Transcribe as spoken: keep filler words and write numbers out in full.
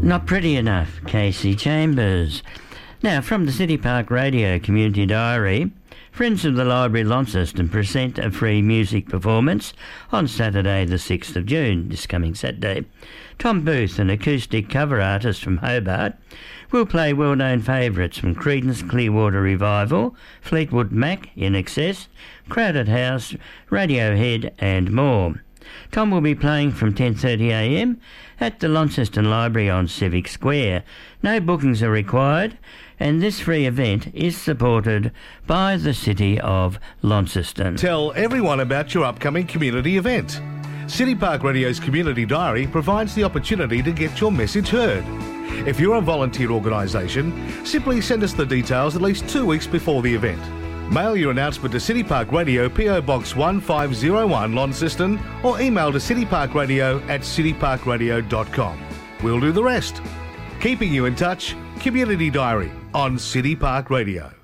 Not pretty enough, Casey Chambers. Now, from the City Park Radio Community Diary, Friends of the Library Launceston present a free music performance on Saturday the sixth of June, this coming Saturday. Tom Booth, an acoustic cover artist from Hobart, will play well-known favourites from Creedence Clearwater Revival, Fleetwood Mac, In Excess, Crowded House, Radiohead and more. Tom will be playing from ten thirty a m at the Launceston Library on Civic Square. No bookings are required, and this free event is supported by the City of Launceston. Tell everyone about your upcoming community event. City Park Radio's Community Diary provides the opportunity to get your message heard. If you're a volunteer organisation, simply send us the details at least two weeks before the event. Mail your announcement to City Park Radio, P O Box one five zero one, Launceston, or email to cityparkradio at cityparkradio dot com. We'll do the rest. Keeping you in touch, Community Diary on City Park Radio.